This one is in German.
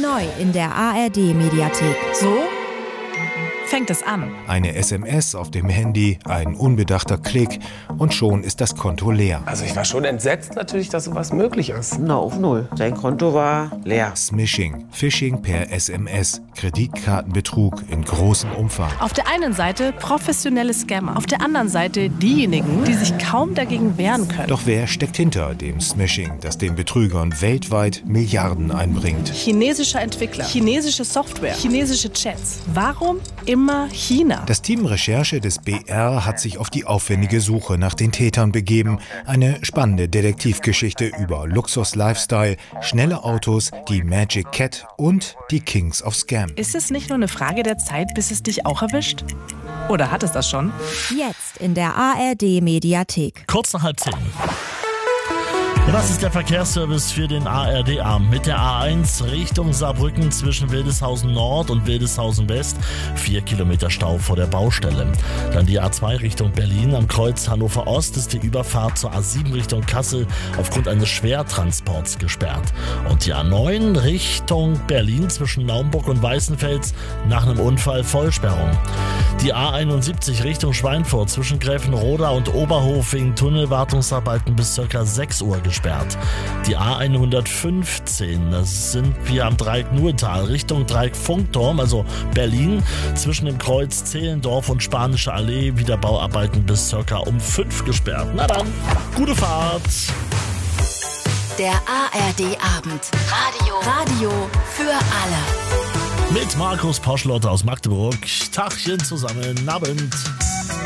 Neu in der ARD-Mediathek. So fängt es an. Eine SMS auf dem Handy, ein unbedachter Klick und schon ist das Konto leer. Also ich war schon entsetzt natürlich, dass sowas möglich ist. Na, auf Null. Sein Konto war leer. Smishing, Phishing per SMS, Kreditkartenbetrug in großem Umfang. Auf der einen Seite professionelle Scammer, auf der anderen Seite diejenigen, die sich kaum dagegen wehren können. Doch wer steckt hinter dem Smishing, das den Betrügern weltweit Milliarden einbringt? Chinesischer Entwickler, chinesische Software, chinesische Chats. Warum immer China? Das Team Recherche des BR hat sich auf die aufwendige Suche nach den Tätern begeben. Eine spannende Detektivgeschichte über Luxus-Lifestyle, schnelle Autos, die Magic Cat und die Kings of Scam. Ist es nicht nur eine Frage der Zeit, bis es dich auch erwischt? Oder hat es das schon? Jetzt in der ARD-Mediathek. Kurz nach 9:30. Das ist der Verkehrsservice für den ARD-Arm. Mit der A1 Richtung Saarbrücken zwischen Wildeshausen Nord und Wildeshausen West 4 Kilometer Stau vor der Baustelle. Dann die A2 Richtung Berlin. Am Kreuz Hannover Ost ist die Überfahrt zur A7 Richtung Kassel aufgrund eines Schwertransports gesperrt. Und die A9 Richtung Berlin zwischen Naumburg und Weißenfels nach einem Unfall Vollsperrung. Die A71 Richtung Schweinfurt zwischen Gräfenroda und Oberhof wegen Tunnelwartungsarbeiten bis ca. 6 Uhr gesperrt. Die A115, das sind wir am Dreieck Nuetal, Richtung Dreieck Funkturm, also Berlin, zwischen dem Kreuz Zehlendorf und Spanische Allee, Wiederbauarbeiten bis ca. um 5 gesperrt. Na dann, gute Fahrt! Der ARD-Abend. Radio für alle. Mit Markus Poschlotter aus Magdeburg. Tagchen zusammen, Abend.